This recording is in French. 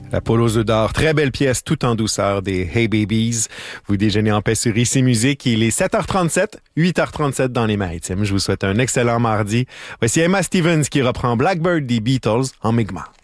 La poule aux œufs d'or, très belle pièce, tout en douceur des Hey Babies. Vous déjeunez en paix sur ICI Musique. Il est 7h37, 8h37 dans les Maritimes. Je vous souhaite un excellent mardi. Voici Emma Stevens qui reprend Blackbird des Beatles en Mi'kmaq.